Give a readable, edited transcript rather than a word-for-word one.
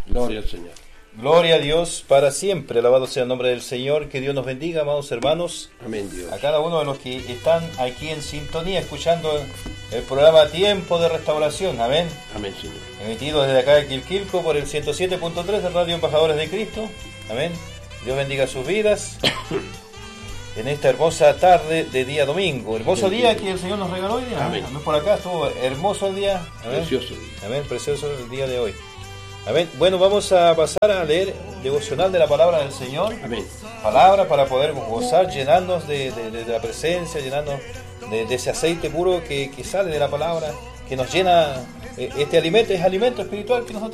Gloria al Señor. Gloria a Dios para siempre, alabado sea el nombre del Señor. Que Dios nos bendiga, amados hermanos. Amén, Dios. A cada uno de los que están aquí en sintonía, escuchando el programa Tiempo de Restauración. Amén. Amén, Señor. Emitido desde acá de Quilquilco por el 107.3 de Radio Embajadores de Cristo. Amén. Dios bendiga sus vidas en esta hermosa tarde de día domingo. Hermoso día que el Señor nos regaló hoy día. Amén. Por acá estuvo hermoso el día. Amén. Precioso día. Amén, precioso el día de hoy. Amén. Bueno, vamos a pasar a leer devocional de la palabra del Señor. Amén. Palabra para poder gozar, llenarnos de la presencia, llenarnos de ese aceite puro que sale de la palabra, que nos llena. Este alimento es alimento espiritual que nosotros